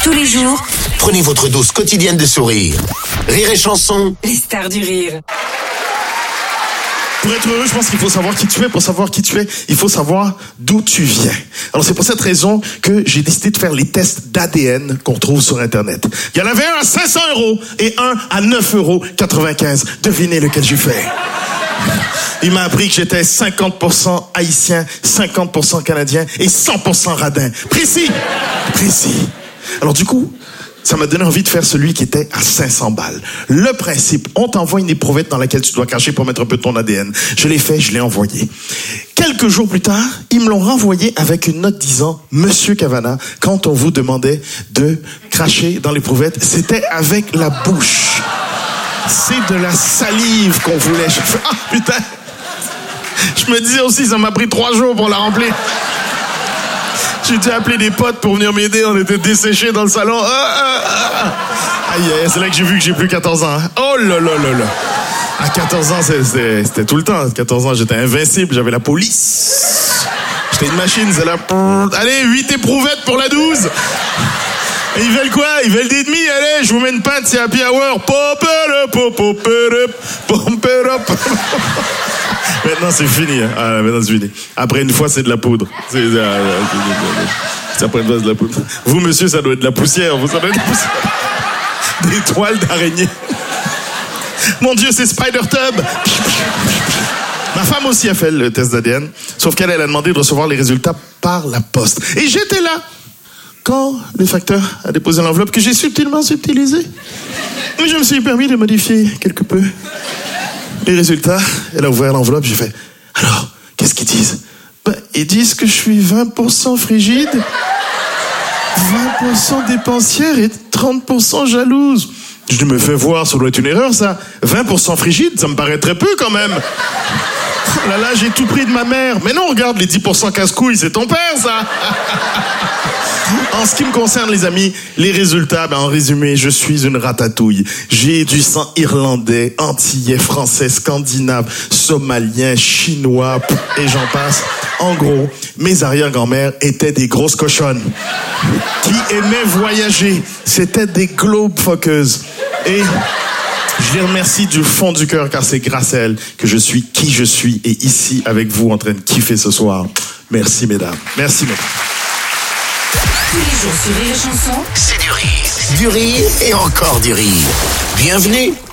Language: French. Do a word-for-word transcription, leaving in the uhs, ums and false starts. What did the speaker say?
Tous les jours, prenez votre dose quotidienne de sourire. Rire et chanson. les stars du rire. Pour être heureux, je pense qu'il faut savoir qui tu es. Pour savoir qui tu es, il faut savoir d'où tu viens. Alors c'est pour cette raison que j'ai décidé de faire les tests d'A D N qu'on trouve sur Internet. Il y en avait un à cinq cents euros et un à neuf euros quatre-vingt-quinze. Devinez lequel j'ai fait. Il m'a appris que j'étais cinquante pour cent haïtien, cinquante pour cent canadien et cent pour cent radin. Précis, précis. Alors du coup, ça m'a donné envie de faire celui qui était à cinq cents balles. Le principe, on t'envoie une éprouvette dans laquelle tu dois cacher pour mettre un peu ton A D N. Je l'ai fait, je l'ai envoyé. Quelques jours plus tard, ils me l'ont renvoyé avec une note disant « Monsieur Cavana, quand on vous demandait de cracher dans l'éprouvette, c'était avec la bouche. C'est de la salive qu'on voulait. » Je fais « Ah, putain !» Je me disais aussi, ça m'a pris trois jours pour la remplir. J'ai dû appeler des potes pour venir m'aider. On était desséchés dans le salon. Ah, ah, ah. Aïe, aïe, c'est là que j'ai vu que j'ai plus quatorze ans. Oh là là là là. À quatorze ans, c'était, c'était tout le temps. À quatorze ans, j'étais invincible. J'avais la police. J'étais une machine. C'est là. Allez, huit éprouvettes pour la douze. Et ils veulent quoi? Ils veulent des demi. Allez, je vous mets une pinte, c'est happy hour. Pop it up, pop it up, pop it up. Maintenant, c'est fini. Ah, maintenant, c'est fini. Après une fois, c'est de la poudre. C'est, c'est, c'est après une fois, c'est de la poudre. Vous, monsieur, ça doit être de la poussière. Vous, ça doit être de la poussière. Des toiles d'araignée. Mon Dieu, c'est Spider-Tub. Ma femme aussi a fait le test d'A D N. Sauf qu'elle, elle a demandé de recevoir les résultats par la poste. Et j'étais là quand le facteur a déposé l'enveloppe que j'ai subtilement subtilisée. Mais je me suis permis de modifier quelque peu les résultats. Elle a ouvert l'enveloppe, j'ai fait « Alors, qu'est-ce qu'ils disent ?» Ben, ils disent que je suis vingt pour cent frigide, vingt pour cent dépensière et trente pour cent jalouse. Je me fais voir, ça doit être une erreur, ça. vingt pour cent frigide, ça me paraît très peu quand même. Oh là là, j'ai tout pris de ma mère. Mais non, regarde, les dix pour cent casse-couilles, c'est ton père, ça. En ce qui me concerne, les amis, les résultats, ben en résumé, je suis une ratatouille. J'ai du sang irlandais, antillais, français, scandinave, somalien, chinois, et j'en passe. En gros, mes arrière-grand-mères étaient des grosses cochonnes qui aimaient voyager. C'était des globe-fuckeuses. Et je les remercie du fond du cœur, car c'est grâce à elles que je suis qui je suis et ici avec vous en train de kiffer ce soir. Merci, mesdames. Merci, mesdames. Tous les jours sur Rire et Chanson, C'est du rire. Du rire et encore du rire. Bienvenue